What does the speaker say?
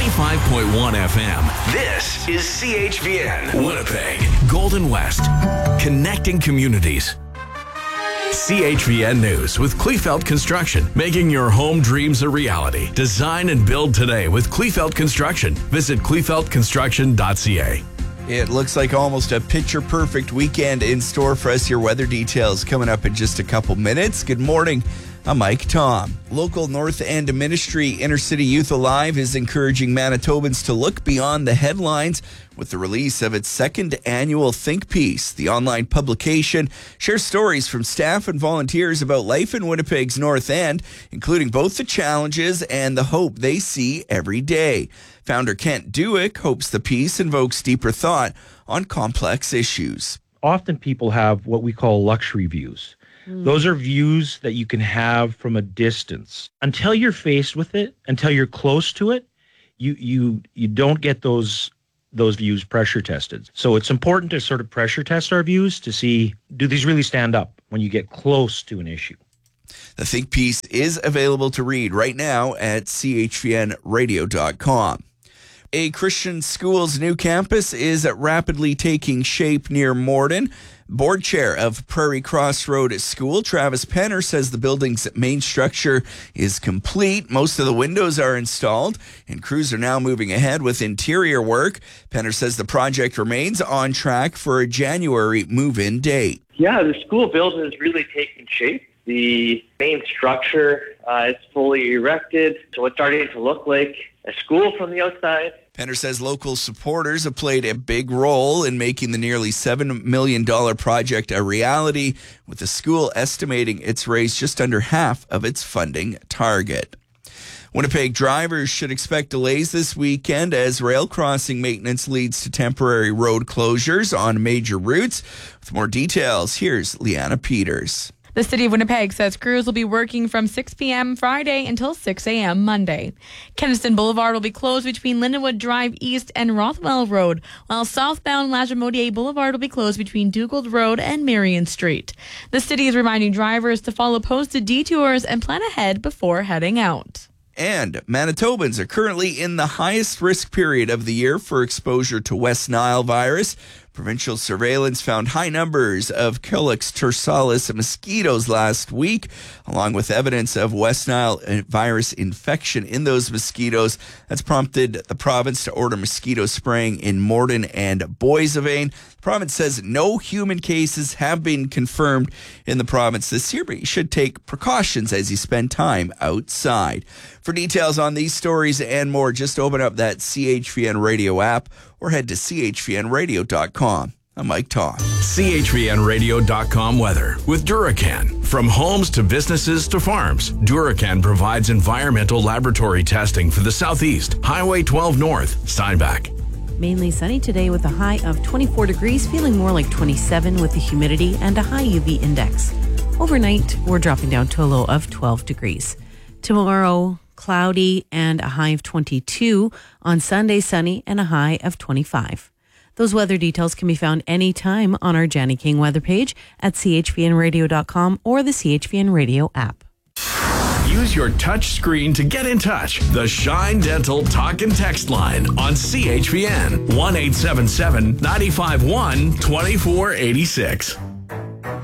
95.1 FM. This is CHVN Winnipeg, Golden West, connecting communities. CHVN News with Kleefeld Construction, making your home dreams a reality. Design and build today with Kleefeld Construction. Visit kleefeldconstruction.ca. It looks like almost a picture-perfect weekend in store for us. Your weather details coming up in just a couple minutes. Good morning. I'm Mike Tom. Local North End Ministry Intercity Youth Alive is encouraging Manitobans to look beyond the headlines with the release of its second annual Think Piece. The online publication shares stories from staff and volunteers about life in Winnipeg's North End, including both the challenges and the hope they see every day. Founder Kent Dewick hopes the piece invokes deeper thought on complex issues. Often people have what we call luxury views. Those are views that you can have from a distance. Until you're faced with it, until you're close to it, you don't get those views pressure tested. So it's important to sort of pressure test our views to see, do these really stand up when you get close to an issue? The Think Piece is available to read right now at chvnradio.com. A Christian school's new campus is rapidly taking shape near Morden. Board chair of Prairie Crossroad School, Travis Penner, says the building's main structure is complete. Most of the windows are installed, and crews are now moving ahead with interior work. Penner says the project remains on track for a January move-in date. Yeah, the school building is really taking shape. The main structure is fully erected, so it's starting to look like a school from the outside. Penner says local supporters have played a big role in making the nearly $7 million project a reality, with the school estimating it's raised just under half of its funding target. Winnipeg drivers should expect delays this weekend as rail crossing maintenance leads to temporary road closures on major routes. With more details, here's Leanna Peters. The City of Winnipeg says crews will be working from 6 p.m. Friday until 6 a.m. Monday. Kenaston Boulevard will be closed between Lindenwood Drive East and Rothwell Road, while southbound Lajamodier Boulevard will be closed between Dugald Road and Marion Street. The city is reminding drivers to follow posted detours and plan ahead before heading out. And Manitobans are currently in the highest risk period of the year for exposure to West Nile virus. Provincial surveillance found high numbers of Culex tursalis mosquitoes last week, along with evidence of West Nile virus infection in those mosquitoes. That's prompted the province to order mosquito spraying in Morden and Boissevain. The province says no human cases have been confirmed in the province this year, but you should take precautions as you spend time outside. For details on these stories and more, just open up that CHVN Radio app or head to chvnradio.com. I'm Mike Tom. CHVNradio.com weather with Duracan. From homes to businesses to farms, Duracan provides environmental laboratory testing for the Southeast, Highway 12 North, Steinbach. Mainly sunny today with a high of 24 degrees, feeling more like 27 with the humidity and a high UV index. Overnight, we're dropping down to a low of 12 degrees. Tomorrow, cloudy and a high of 22. On Sunday, sunny and a high of 25. Those weather details can be found anytime on our Janny King weather page at chvnradio.com or the CHVN Radio app. Use your touch screen to get in touch. The Shine Dental Talk and Text line on CHVN 1-877-951-2486.